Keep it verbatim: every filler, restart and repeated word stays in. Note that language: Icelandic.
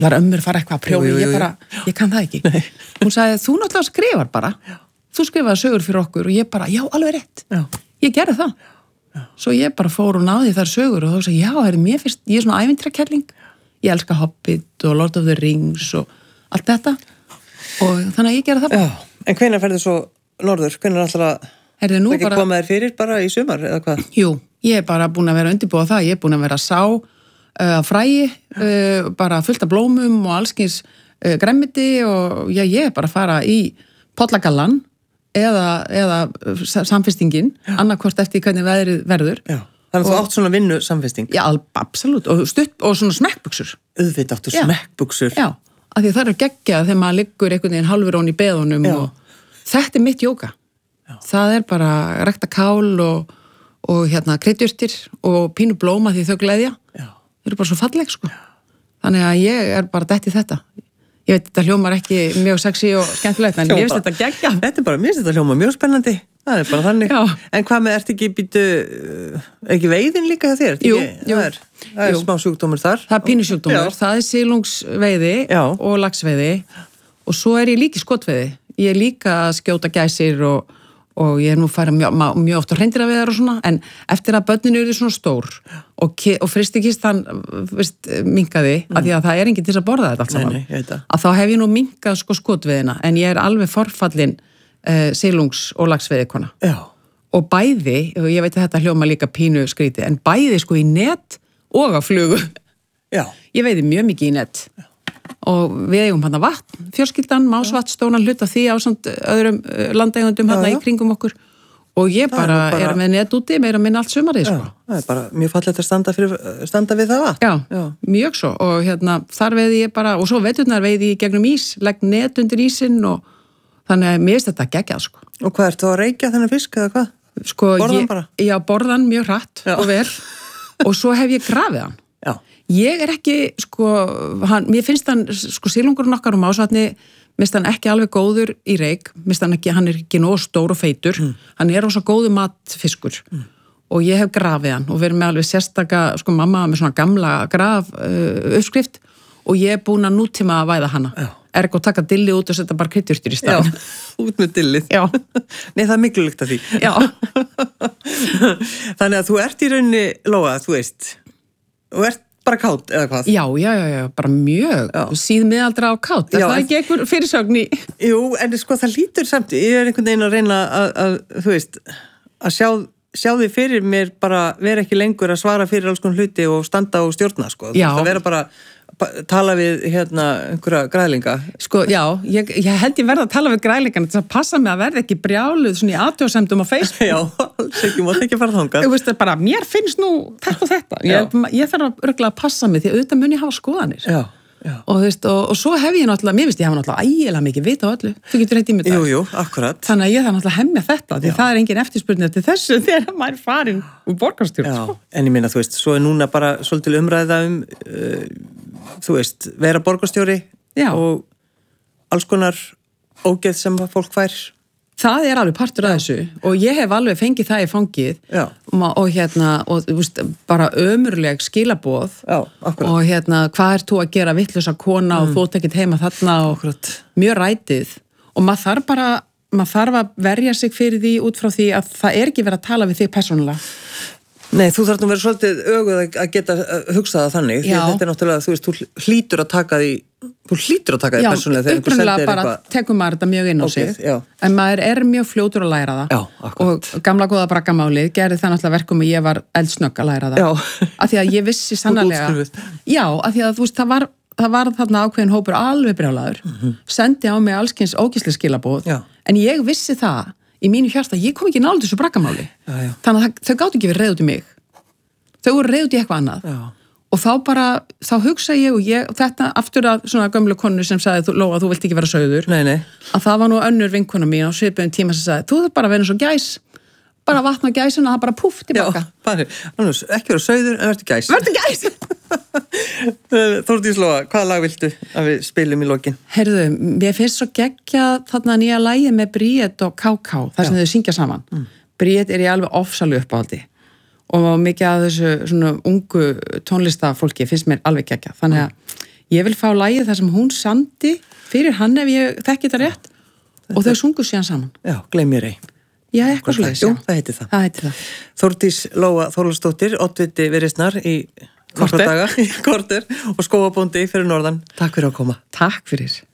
þar ömmur fara eitthvað að prjóna, ég bara, ég kann það ekki. Nei. Hún sagði, þú náttúrulega skrifar bara. Já. Þú skrifaði sögur fyrir okkur og ég bara, já, alveg rétt. Já. Ég gerði það. Já. Svo ég bara fór og náði þar sögur og þá sagði, já, er mér fyrst, ég er svona ævintýrakelling. Ég elska Hobbit og Lord of the Rings og allt þetta. Og þannig að ég gerði það bara. Já, en hvenær ferðu svo norður? Hvenær alltaf að það ekki bara... koma þér fyrir bara í sumar eða hvað? Jú, ég er bara búin að vera undirbúa það. Ég er búin að vera að sá uh, fræi, uh, bara fullt af blómum og allskins uh, gremmiti og já, ég er bara að fara í pollagallan eða, eða samfestingin, annarkvort eftir hvernig veðrið verður. Já, þannig að þú átt svona vinnu samfesting. Já, absolutt, og stutt, og svona smekkbuxur. Auðvitað áttu smekkbuxur. Já, af því það er að gegja þegar maður liggur einhvern veginn halvur ón í beðunum og þetta er mitt jóga. Já. Það er bara rækta kál og, og hérna kryddjurtir og pínu blóma því þau gleðja. Já. Þau eru bara svo falleg, sko. Þannig að ég er bara dætt í þetta. Ég veit, þetta hljómar ekki mjög sexy og skemmtilegt, en ég veist þetta geggja. Þetta er bara, mér finnst þetta hljómar mjög spennandi. Það er bara þannig. Já. En hvað með, ert ekki býtu, ekki veiðin líka hjá þér? Jú, ekki, jú. Það er, það er jú. smá sjúkdómur þar. Það er pínusjúkdómur, það er silungsveiði Já. og laxveiði og svo er ég líka í skotveiði. Ég er líka að skjóta gæsir og, og ég er nú færa mjög, mjög oft á hreindýraveiðar og svona, en eftir að börnin eru svona stór og, og fristikistan minkaði, mm. af því að það er enginn til að borða þetta allt saman, nei, nei, að þá hef ég nú minkað sko skotveiðina, en ég er alveg forfallin uh, silungs- og laxveiðikona. Já. Og bæði, og ég veit að þetta hljóma líka pínu skríti, en bæði sko í net og á flugu. Já. Ég veiði mjög mikið í net. Já. Og við eigum hann að vatn, fjölskyldan, Másvatn, stónan hlut af því á samt öðrum landeigundum hann í kringum okkur og ég bara, bara er með net úti meira minn allt sumarið, sko. Já, það er bara mjög fallegt að standa, fyrir, standa við það vatn. Já, Já, mjög svo og hérna þar veiði ég bara, og svo veturnar veiði ég gegnum ís, legg net undir ísinn og þannig að mér finnst þetta geggjað, sko. Og hvað ert þú að reykja þennan fisk eða hvað? Sko, borðan ég, bara? Já, borðan mjög hratt Já. og vel og svo hef ég grafið hann. Já. Ég er ekki, sko, hann, mér finnst hann, sko, silungurinn okkar og Másvatni, minnst hann ekki alveg góður í reik, minnst hann ekki, hann er ekki nóg stór og feitur, mm. hann er ósa góðu matfiskur mm. og ég hef grafið hann og verið með alveg sérstaka, sko, mamma með svona gamla graf uh, uppskrift og ég er búin að nútíma að væða hana. Já. Er ekki að taka dillið út og setja bara kryddjurtir í staðinn. Já, út með dillið. Já. Nei, það er miklu lykt af því. Já. Þannig að þú ert í rauninni, Lóa, þú veist, þú ert bara kátt, eða hvað? Já, já, já, já, bara mjög síð miðaldra á kátt, er það ekki einhver fyrirsögn í? Jú, en sko það lítur samt, ég er einhvern veginn að reyna að, að þú veist, að sjá, sjá því fyrir mér bara vera ekki lengur að svara fyrir alls konar hluti og standa og stjórna, sko. Já. Það vera bara tala við hérna einhverja grælinga. Sko, já, ég, ég held ég verða að tala við grælingan þess að passa mig að verða ekki brjáluð svona í athugasemdum á Facebook. Já, alls ekki, mátt ekki fara þangað. Þú veist, bara, mér finnst nú þetta og þetta. Ég, ég þarf að örgulega að passa mig því auðvitað mun ég hafa skoðanir. Já. Já. Og, veist, og, og svo hef ég náttúrulega, mér finnst ég hafa náttúrulega ægilega mikið vita á öllu, þú getur heitt í mig það. Jú, jú, akkurat. Þannig að ég þarf náttúrulega að hemja þetta, því Já. Það er engin eftirspurning eftir þessu þegar maður er farin úr borgarstjórn. Já, en ég minna, þú veist, svo er núna bara svolítið umræða um, uh, þú veist, vera borgarstjóri Já. Og alls konar ógeð sem fólk fær. Það er alveg partur af þessu og ég hef alveg fengið það í fangið og, og hérna, og þú veist, bara ömurleg skilaboð Já, og hérna, hvað ert þú að gera vitlausa kona mm. og þú ert ekkert heima þarna og akkurat. Mjög rætið og maður þarf bara, maður þarf að verja sig fyrir því út frá því að það er ekki verið að tala við þig persónulega. Nei, þú þarf nú verið svolítið öguð að geta hugsað það þannig, því þetta er náttúrulega, þú veist, þú hlýtur að taka því, þú hlýtur að taka því persónulega þegar einhver sendir eitthvað. Já, upprunalega bara tekum maður þetta mjög inn á sig, okay, en maður er mjög fljótur að læra það. Já, akkurat. Og gamla góða braggamálið gerði það náttúrulega verkum að ég var eldsnögg að læra það. Já. Af því að ég vissi sannarlega, já, af því að þú veist, það var, það var þarna ákveðin hópur alveg brjálaður, mm-hmm. sendi á mig allskyns ógeðsleg skilaboð, en ég vissi það í mínu hjarta, ég kom ekki nálega þessu braggamáli. Já, já. Þannig að þau gátu ekki verið reið út í mig. Þau voru reið út í eitthvað annað. Já. Og þá bara, þá hugsa ég og ég, og þetta aftur að svona gömlu konu sem sagði, Lóa, þú vilt ekki vera sauður. Nei, nei. Að það var nú önnur vinkona mín á svipuðum tíma sem sagði, þú þarf bara að vera eins og gæs, bara vatna gæsina, það bara púff tilbaka. Já, bara, annars, ekki vera sauður, en verður gæs. Verður gæs! Þórdís Lóa, hvaða lag viltu að við spilum í lokin? Heyrðu, mér finnst svo geggja þarna nýja lagi með Bríett og Ká Ká, þar sem þau syngja saman. Mm. Bríett er í alveg ofsalu uppáhaldi og mikið af þessu svona ungu tónlistafólki finnst mér alveg geggja. Þannig að Ég vil fá lagið þar sem hún samdi fyrir hann ef ég þekki þetta rétt þetta... og þau sungu síðan saman. Já, gleym ég rey. Já, eitthvað slags. Jú, það heiti það. Það heiti það. Þórdís Lóa Þorvaldsdóttir, oddviti Viðreisnar í nokkra daga, í korter og skóabóndi fyrir norðan. Takk fyrir að koma. Takk fyrir.